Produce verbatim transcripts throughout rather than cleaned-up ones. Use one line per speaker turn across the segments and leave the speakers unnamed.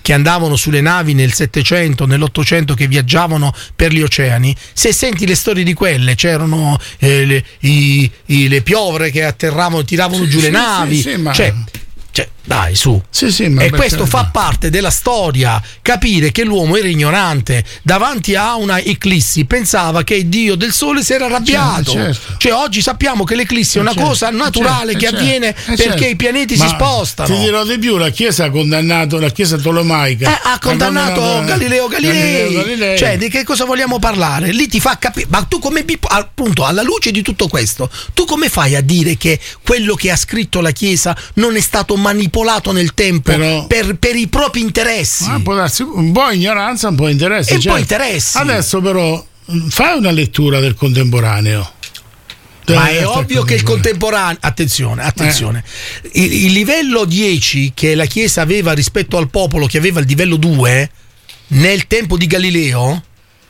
che andavano sulle navi nel Settecento, nell'Ottocento, che viaggiavano per gli oceani, se senti le storie di quelle, c'erano eh, le, i, i, le piovre che atterravano, tiravano
sì,
giù
sì,
le navi,
sì, sì, ma...
cioè, cioè dai su,
sì, sì, ma
e
perché...
questo fa parte della storia, capire che l'uomo era ignorante davanti a una eclissi, pensava che il dio del sole si era arrabbiato,
certo, certo.
cioè oggi sappiamo che l'eclissi è una
certo,
cosa naturale,
certo,
che
certo,
avviene
certo.
perché i pianeti
ma
si spostano.
Ti dirò di più, la Chiesa ha condannato, la Chiesa tolomaica
Eh, ha condannato
condannato
Galileo Galilei.
Galileo Galilei.
Cioè, di che cosa vogliamo parlare? Lì ti fa capire, ma tu come, appunto, alla luce di tutto questo, tu come fai a dire che quello che ha scritto la Chiesa non è stato manipolato nel tempo
Però,
per, per i propri interessi?
Ma può darsi un po' ignoranza, un po' interesse.
E un
certo.
po' interessi.
Adesso però fai una lettura del contemporaneo.
Ma è ovvio che il contemporaneo, attenzione, attenzione, eh. il, il livello dieci che la Chiesa aveva rispetto al popolo, che aveva il livello due nel tempo di Galileo,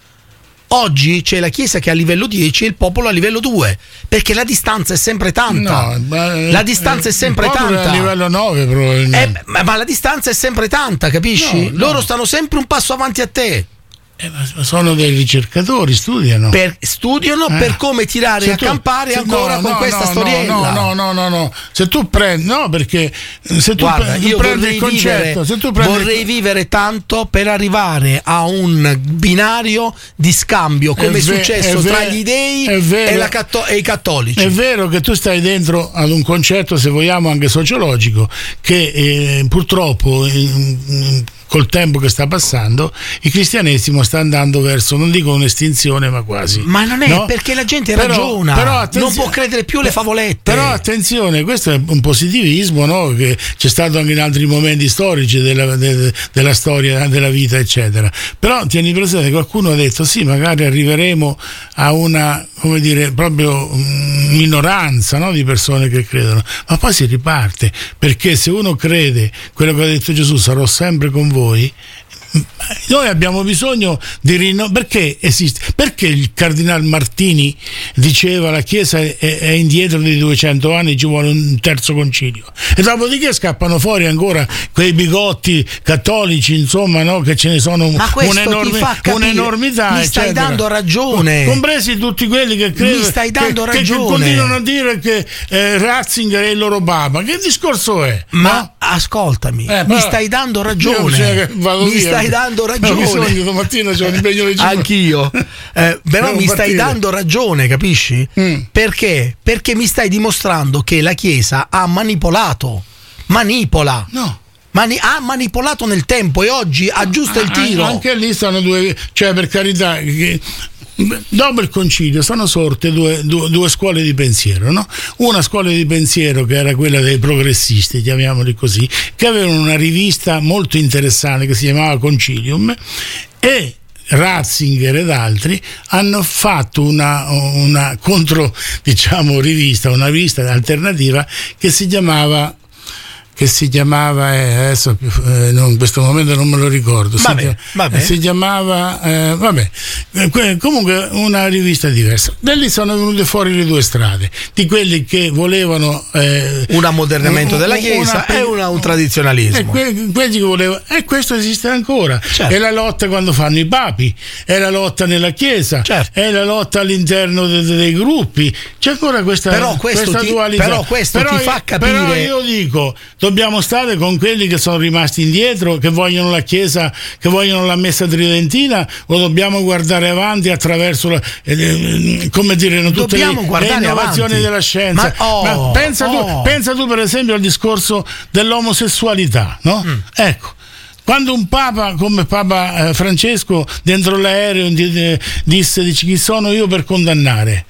oggi c'è la Chiesa che ha livello dieci e il popolo a livello due, perché la distanza è sempre tanta.
No, ma,
la distanza
eh,
è sempre
il popolo
tanta.
È a livello nove probabilmente.
Eh, ma, ma la distanza è sempre tanta, capisci?
No, no.
Loro stanno sempre un passo avanti a te.
Eh, ma sono dei ricercatori, studiano.
Per, studiano eh. per come tirare
se
a
tu,
campare
se,
ancora
no,
con
no,
questa
no,
storiella.
No, no, no, no, no. Se tu prendi, no, perché se tu
Guarda,
prendi,
io
prendi
vorrei
il concetto,
vivere,
se tu prendi
vorrei
il...
vivere tanto per arrivare a un binario di scambio come è, è successo è
ver-
tra gli dei
vero,
e, la catto- e i cattolici.
È vero che tu stai dentro ad un concetto, se vogliamo anche sociologico, che eh, purtroppo in, in, col tempo che sta passando il cristianesimo sta andando verso, non dico un'estinzione, ma quasi.
Ma non è, no? Perché la gente
però,
ragiona,
però
non può credere più le favolette.
Però attenzione, questo è un positivismo, no? Che c'è stato anche in altri momenti storici della, de, della storia della vita, eccetera. Però tieni presente che qualcuno ha detto sì, magari arriveremo a una, come dire, proprio minoranza, no? Di persone che credono, ma poi si riparte, perché se uno crede quello che ha detto Gesù, sarò sempre con voi, voi noi abbiamo bisogno di rinnovare. Perché esiste? Perché il cardinal Martini diceva la Chiesa è, è indietro di duecento anni, ci vuole un terzo concilio, e dopodiché scappano fuori ancora quei bigotti cattolici, insomma, no? Che ce ne sono un'enormi, un'enormità.
Mi stai
eccetera.
dando ragione,
compresi tutti quelli che credono,
mi stai dando
che,
ragione,
che, che continuano a dire che eh, Ratzinger è il loro papa. Che discorso è?
Ma
no?
ascoltami,
eh,
mi stai dando ragione, mi
via.
stai dando ragione.
Bisogno, domattina c'ho un impegno di
anch'io, eh, però mi stai
partire.
dando ragione, capisci? Mm. Perché? Perché mi stai dimostrando che la Chiesa ha manipolato, manipola.
No.
Mani- ha manipolato nel tempo e oggi aggiusta
ah,
il tiro.
Anche lì stanno due, cioè per carità, che dopo il concilio sono sorte due, due, due scuole di pensiero, no? Una scuola di pensiero che era quella dei progressisti, chiamiamoli così, che avevano una rivista molto interessante che si chiamava Concilium, e Ratzinger ed altri hanno fatto una, una contro, diciamo, rivista, una rivista alternativa che si chiamava che si chiamava eh, adesso eh, no, in questo momento non me lo ricordo,
vabbè,
si,
vabbè.
si chiamava eh, vabbè eh, comunque una rivista diversa. Da lì sono venute fuori le due strade di quelli che volevano eh,
un ammodernamento un, della Chiesa una, e una, un tradizionalismo,
e que, quelli che volevano, e questo esiste ancora, certo. È la lotta quando fanno i papi, è la lotta nella Chiesa, certo. È la lotta all'interno de, de, dei gruppi, c'è ancora questa,
però questo
questa
ti,
dualità.
Però questo
però
ti fa capire.
Però io dico, dobbiamo stare con quelli che sono rimasti indietro, che vogliono la Chiesa, che vogliono la messa tridentina, o dobbiamo guardare avanti attraverso la, eh, come dire, tutte
dobbiamo
le, le innovazioni
avanti.
della scienza.
Ma, oh,
Ma pensa,
oh.
tu, pensa tu per esempio al discorso dell'omosessualità, no? Mm. Ecco. Quando un papa come Papa Francesco dentro l'aereo disse, dice, chi sono io per condannare?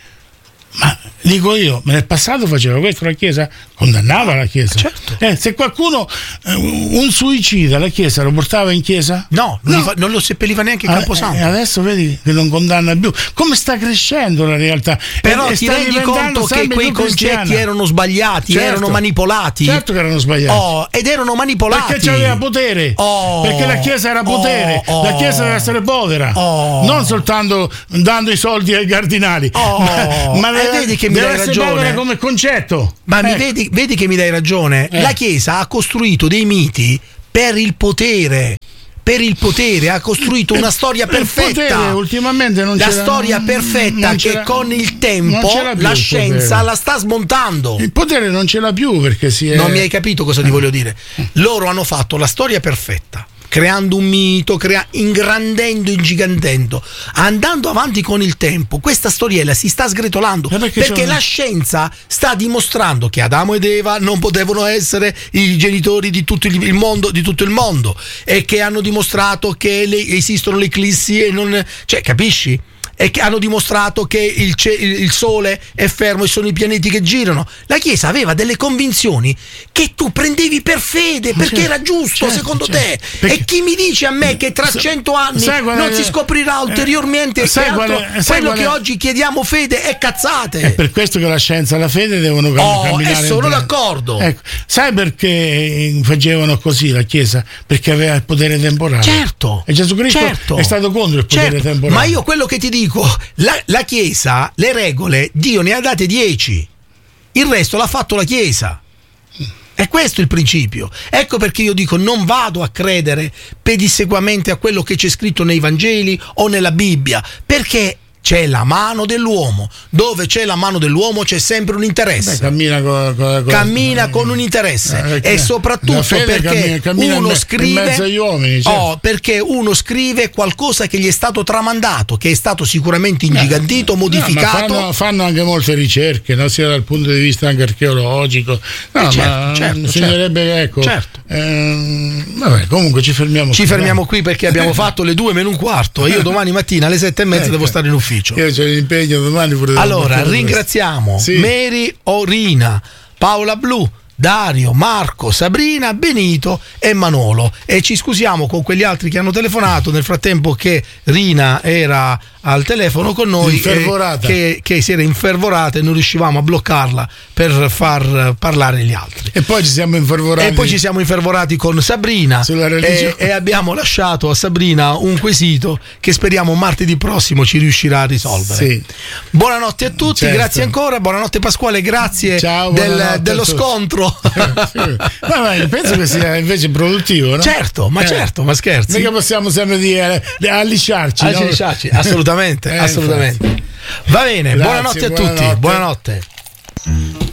Ma dico io, nel passato faceva questo la Chiesa? Condannava la Chiesa.
Certo.
Eh, se qualcuno, eh, un suicida, la Chiesa lo portava in chiesa?
No, non, no. Fa, non lo seppelliva neanche in Camposanto.
Eh, adesso vedi che non condanna più. Come sta crescendo la realtà?
Però
e,
ti
e
rendi conto che quei concetti cristiana. erano sbagliati,
certo.
erano manipolati.
Certo che erano sbagliati.
Oh, ed erano manipolati.
Perché c'aveva potere.
Oh,
perché la Chiesa era potere.
Oh,
la Chiesa deve essere povera.
Oh,
non soltanto dando i soldi ai cardinali.
Oh,
ma, ma
e vedi che mi
deve
dai
essere
ragione.
povera come concetto.
Ma
eh.
mi vedi, vedi che mi dai ragione.
Eh.
La Chiesa ha costruito dei miti per il potere. per il potere, ha costruito una storia perfetta.
Il potere ultimamente non
la
ce
storia
non,
perfetta
non
che con il tempo la scienza la sta smontando.
Il potere non ce l'ha più perché si è...
Non mi hai capito cosa ti voglio dire? Loro hanno fatto la storia perfetta, creando un mito, crea- ingrandendo, ingigantendo, andando avanti con il tempo. Questa storiella si sta sgretolando perché, perché la scienza sta dimostrando che Adamo ed Eva non potevano essere i genitori di tutto il mondo, di tutto il mondo, e che hanno dimostrato che le, esistono le eclissi e non, cioè, capisci? E che hanno dimostrato che il, ce- il sole è fermo e sono i pianeti che girano. La Chiesa aveva delle convinzioni che tu prendevi per fede perché certo, era giusto, certo, secondo certo. te. Perché... E chi mi dice a me che tra cento anni non si scoprirà ulteriormente eh, che altro, quale, quello che oggi chiediamo fede è cazzate.
È per questo che la scienza e la fede devono
oh,
camminare.
E sono d'accordo.
Ecco. Sai perché facevano così la Chiesa? Perché aveva il potere temporale.
Certo.
E Gesù Cristo
certo.
è stato contro il potere
certo.
temporale.
Ma io quello che ti dico, La, la Chiesa, le regole, Dio ne ha date dieci, il resto l'ha fatto la Chiesa. E questo è il principio. Ecco perché io dico non vado a credere pedissequamente a quello che c'è scritto nei Vangeli o nella Bibbia, perché c'è la mano dell'uomo. Dove c'è la mano dell'uomo c'è sempre un interesse.
Beh, cammina con, con,
cammina con, con un interesse eh, e soprattutto perché cammina, cammina uno scrive in mezzo agli uomini, certo. oh, perché uno scrive qualcosa che gli è stato tramandato, che è stato sicuramente ingigantito, no, modificato.
No, fanno, fanno anche molte ricerche, no? Sia dal punto di vista anche archeologico. No,
eh, certo,
ma
certo,
bisognerebbe
certo,
ecco.
Certo.
Ehm, vabbè, comunque ci fermiamo.
Ci
qui,
fermiamo
no?
qui perché abbiamo fatto le due meno un quarto e io domani mattina alle sette e mezza ecco. devo stare in ufficio.
Io c'ho l'impegno domani pure.
Allora ringraziamo sì. Mary Orina, Paola Blu, Dario, Marco, Sabrina, Benito e Manolo, e ci scusiamo con quegli altri che hanno telefonato nel frattempo che Rina era al telefono con noi e che, che si era infervorata e non riuscivamo a bloccarla per far parlare gli altri,
e poi ci siamo infervorati
e poi ci siamo infervorati con Sabrina e, e abbiamo lasciato a Sabrina un quesito che speriamo martedì prossimo ci riuscirà a risolvere.
Sì.
Buonanotte a tutti, certo. Grazie ancora, buonanotte Pasquale, grazie
Ciao,
del, dello scontro.
Sì. Ma penso che sia invece produttivo, no?
Certo, ma eh. certo, ma scherzi.
Mica possiamo sempre dire eh, allisciarci,
allisciarci, no? assolutamente, eh, assolutamente. Va bene,
grazie,
buonanotte a
buonanotte.
tutti, buonanotte.